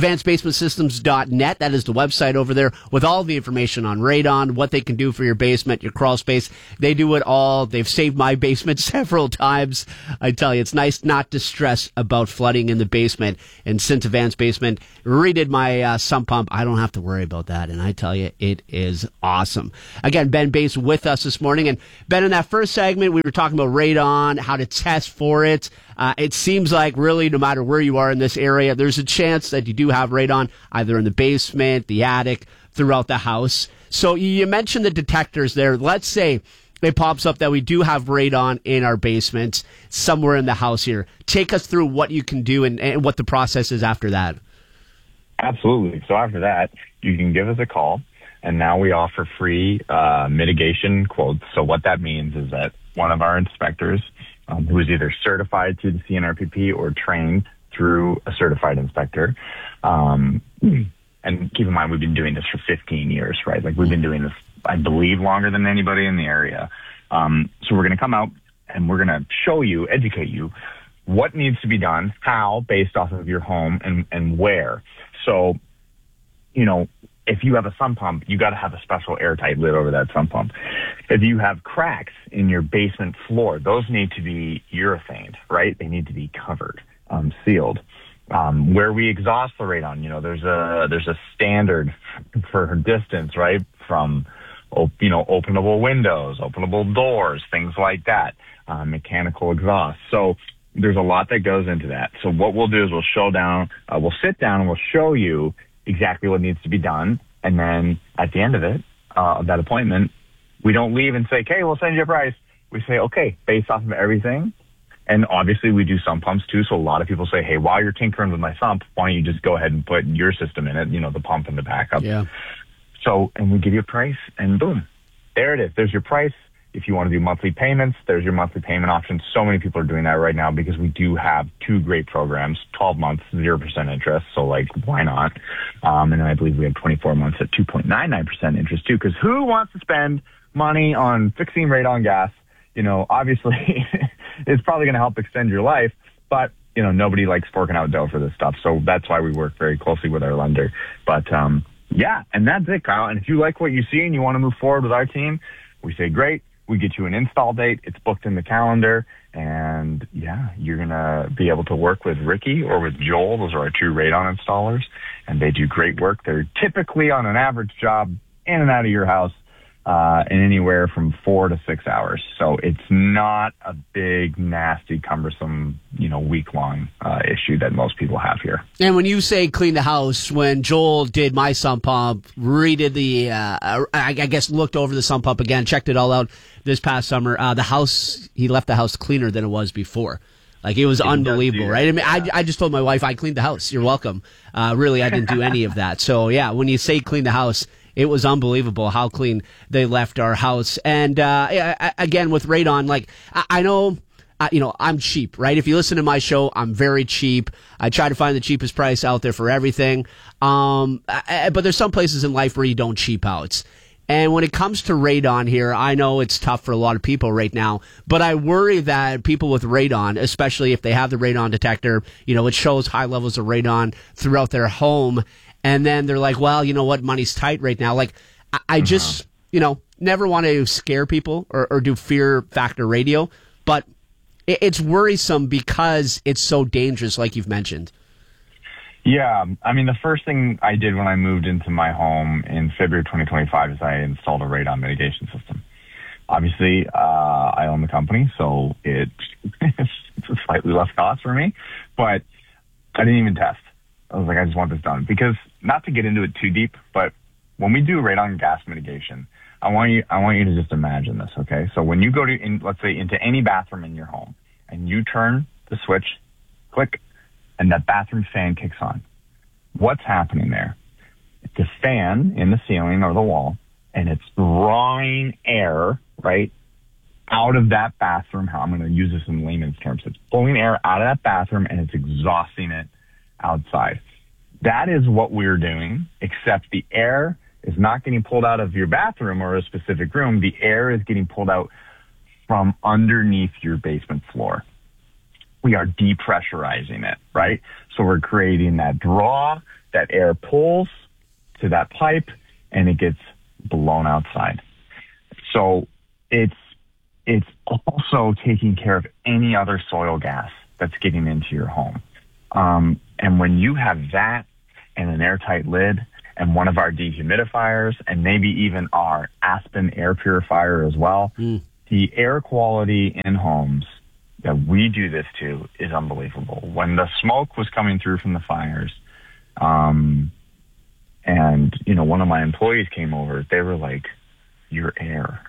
AdvancedBasementSystems.net, that is the website over there with all the information on radon, what they can do for your basement, your crawl space. They do it all. They've saved my basement several times. I tell you, it's nice not to stress about flooding in the basement. And since Advanced Basement redid my sump pump, I don't have to worry about that. And I tell you, it is awesome. Again, Ben Bates with us this morning. And Ben, in that first segment, we were talking about radon, how to test for it. It seems like really no matter where you are in this area, there's a chance that you do have radon either in the basement, the attic, throughout the house. So you mentioned the detectors there. Let's say it pops up that we do have radon in our basement somewhere in the house here. Take us through what you can do and what the process is after that. Absolutely. So after that, you can give us a call, and now we offer free mitigation quotes. So what that means is that one of our inspectors, who is either certified through the CNRPP or trained through a certified inspector, and keep in mind, we've been doing this for 15 years, right? Like we've been doing this, I believe, longer than anybody in the area. So we're going to come out and we're going to show you, educate you what needs to be done, how, based off of your home and where. So, you know, if you have a sump pump, you got to have a special airtight lid over that sump pump. If you have cracks in your basement floor, those need to be urethaned, right? They need to be covered, sealed. Where we exhaust the radon, you know, there's a standard for distance, right? From, openable windows, openable doors, things like that, mechanical exhaust. So there's a lot that goes into that. So what we'll do is we'll sit down and we'll show you exactly what needs to be done. And then at the end of it, of that appointment, we don't leave and say, okay, we'll send you a price. We say, okay, based off of everything. And obviously we do sump pumps too. So a lot of people say, hey, while you're tinkering with my sump, why don't you just go ahead and put your system in it, the pump and the backup. Yeah. So, and we give you a price and boom, there it is. There's your price. If you want to do monthly payments, there's your monthly payment option. So many people are doing that right now because we do have two great programs, 12 months, 0% interest. So why not? And then I believe we have 24 months at 2.99% interest too, because who wants to spend money on fixing radon gas? Obviously it's probably going to help extend your life, but nobody likes forking out dough for this stuff. So that's why we work very closely with our lender. But, yeah, and that's it, Kyle. And if you like what you see and you want to move forward with our team, we say, great. We get you an install date. It's booked in the calendar. And, yeah, you're going to be able to work with Ricky or with Joel. Those are our two radon installers. And they do great work. They're typically on an average job in and out of your house in anywhere from 4 to 6 hours. So it's not a big, nasty, cumbersome, week-long issue that most people have here. And when you say clean the house, when Joel did my sump pump, redid the, I guess looked over the sump pump again, checked it all out this past summer, he left the house cleaner than it was before. It was unbelievable, right? I mean, yeah. I just told my wife, I cleaned the house. You're welcome. Really, I didn't do any of that. So, yeah, when you say clean the house, it was unbelievable how clean they left our house. And, again, with radon, I know, I'm cheap, right? If you listen to my show, I'm very cheap. I try to find the cheapest price out there for everything. But there's some places in life where you don't cheap out. And when it comes to radon here, I know it's tough for a lot of people right now, but I worry that people with radon, especially if they have the radon detector, it shows high levels of radon throughout their home. And then they're like, well, you know what? Money's tight right now. I just, never want to scare people or do fear factor radio, but it's worrisome because it's so dangerous, like you've mentioned. Yeah. I mean, the first thing I did when I moved into my home in February 2025 is I installed a radon mitigation system. Obviously, I own the company, so it's a slightly less cost for me, but I didn't even test. I was like, I just want this done. Because, not to get into it too deep, but when we do radon gas mitigation, I want you to just imagine this, okay? So when you go to, let's say, into any bathroom in your home, and you turn the switch, click, and that bathroom fan kicks on, what's happening there? It's a fan in the ceiling or the wall, and it's drawing air, right, out of that bathroom. How I'm going to use this in layman's terms. It's pulling air out of that bathroom and it's exhausting it outside. That is what we're doing, except the air is not getting pulled out of your bathroom or a specific room. The air is getting pulled out from underneath your basement floor. We are depressurizing it, right? So we're creating that draw, that air pulls to that pipe, and it gets blown outside. So it's also taking care of any other soil gas that's getting into your home. And when you have that and an airtight lid and one of our dehumidifiers and maybe even our Aspen air purifier as well, the air quality in homes that we do this to is unbelievable. When the smoke was coming through from the fires, and, you know, one of my employees came over, they were like, your air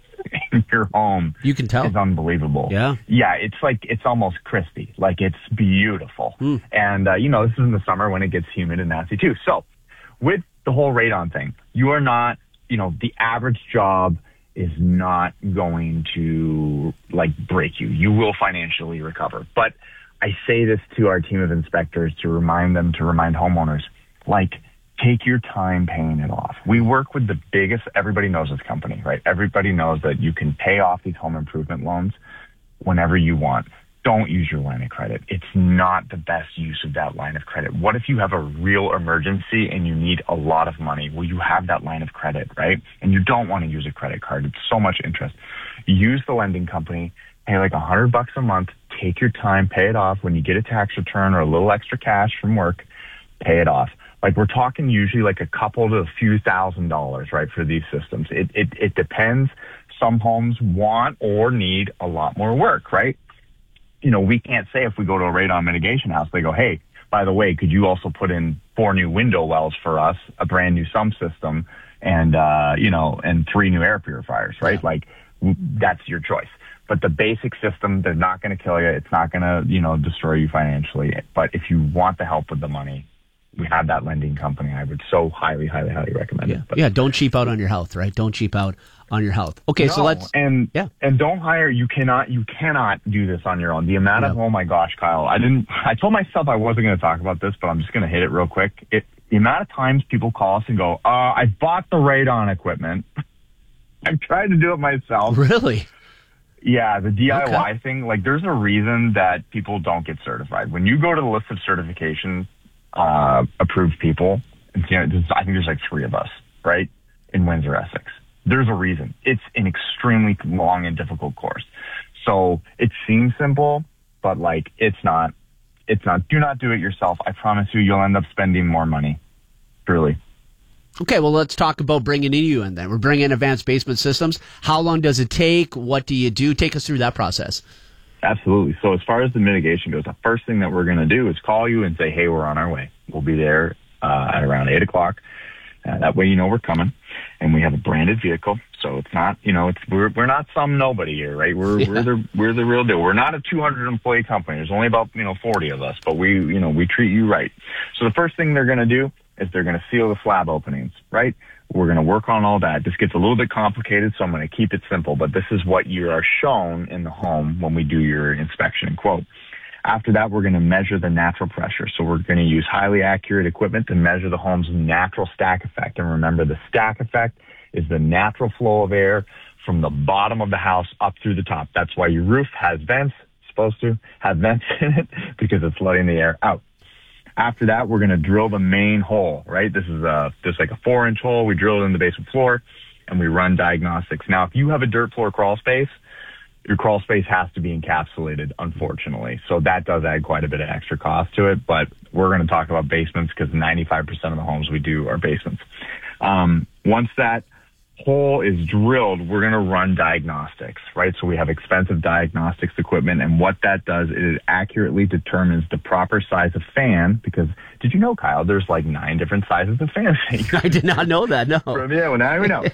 in your home, you can tell, is unbelievable. Yeah. Yeah, it's like, it's almost crispy. Like, it's beautiful. And, you know, this is in the summer when it gets humid and nasty too. So with the whole radon thing, you are not, you know, the average job is not going to like break you. You will financially recover. But I say this to our team of inspectors to remind them, to remind homeowners, like, take your time paying it off. We work with the biggest, everybody knows this company, right? Everybody knows that you can pay off these home improvement loans whenever you want. Don't use your line of credit. It's not the best use of that line of credit. What if you have a real emergency and you need a lot of money? Well, you have that line of credit, right? And you don't want to use a credit card. It's so much interest. Use the lending company, pay like $100 a month, take your time, pay it off. When you get a tax return or a little extra cash from work, pay it off. Like, we're talking usually like a couple to a few $1,000s, right, for these systems. It depends. Some homes want or need a lot more work, right? You know, we can't say if we go to a radon mitigation house, they go, hey, by the way, could you also put in 4 new window wells for us, a brand new sump system, and, you know, and 3 new air purifiers, right? Yeah. Like, that's your choice. But the basic system, they're not going to kill you. It's not going to, you know, destroy you financially. But if you want the help with the money, we have that lending company. I would so highly, highly, highly recommend it. But, yeah, don't cheap out on your health, right? Don't cheap out on your health. Okay, so let's... And don't hire... You cannot do this on your own. The amount of... Oh, my gosh, Kyle. I told myself I wasn't going to talk about this, but I'm just going to hit it real quick. The amount of times people call us and go, I bought the radon equipment. I've tried to do it myself. Really? Yeah, the DIY thing. Like, there's a reason that people don't get certified. When you go to the list of certification approved people, you know, I think there's like 3 of us, right, in Windsor, Essex. There's a reason. It's an extremely long and difficult course. So it seems simple, but like, it's not. Do not do it yourself. I promise you'll end up spending more money. Truly. Okay, well, let's talk about bringing you in then. We're bringing in Advanced Basement Systems. How long does it take? What do you do? Take us through that process. Absolutely. So as far as the mitigation goes, the first thing that we're going to do is call you and say, hey, we're on our way. We'll be there at around 8 o'clock. That way, you know, we're coming, and we have a branded vehicle. So it's not, you know, we're not some nobody here, right? We're the real deal. We're not a 200 employee company. There's only about, 40 of us, but we treat you right. So the first thing they're going to do is they're going to seal the slab openings, right? We're going to work on all that. This gets a little bit complicated, so I'm going to keep it simple, but this is what you are shown in the home when we do your inspection and quote. After that, we're going to measure the natural pressure. So we're going to use highly accurate equipment to measure the home's natural stack effect. And remember, the stack effect is the natural flow of air from the bottom of the house up through the top. That's why your roof has vents, supposed to have vents in it, because it's letting the air out. After that, we're going to drill the main hole, right? This is just like a 4-inch hole. We drill it in the basement floor, and we run diagnostics. Now, if you have a dirt floor crawl space, your crawl space has to be encapsulated, unfortunately. So that does add quite a bit of extra cost to it, but we're going to talk about basements because 95% of the homes we do are basements. Once that hole is drilled, we're going to run diagnostics, right? So we have expensive diagnostics equipment, and what that does is it accurately determines the proper size of fan, because did you know, Kyle, there's like 9 different sizes of fans? I did not know that, no. Yeah, well, now we know.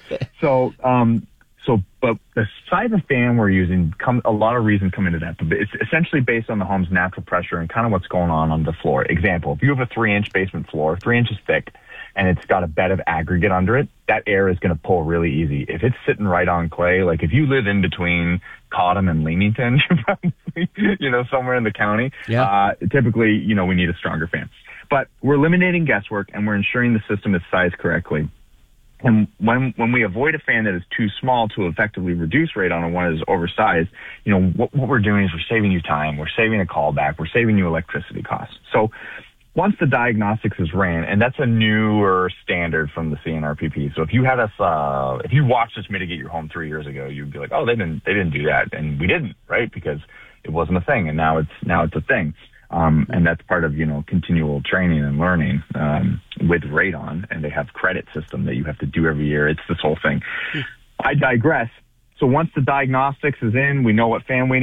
But the size of fan we're using, a lot of reasons come into that, but it's essentially based on the home's natural pressure and kind of what's going on the floor. Example, if you have a 3-inch basement floor, 3 inches thick, and it's got a bed of aggregate under it, that air is going to pull really easy. If it's sitting right on clay, like if you live in between Cottam and Leamington, probably, somewhere in the county, typically, we need a stronger fan. But we're eliminating guesswork and we're ensuring the system is sized correctly. And when we avoid a fan that is too small to effectively reduce radon and one that is oversized, what we're doing is we're saving you time, we're saving a callback, we're saving you electricity costs. So once the diagnostics is ran, and that's a newer standard from the CNRPP. So if you had us, if you watched us mitigate your home 3 years ago, you'd be like, oh, they didn't do that, and we didn't, right? Because it wasn't a thing, and now it's a thing. And that's part of, continual training and learning with radon, and they have credit system that you have to do every year. It's this whole thing. I digress. So once the diagnostics is in, we know what fan we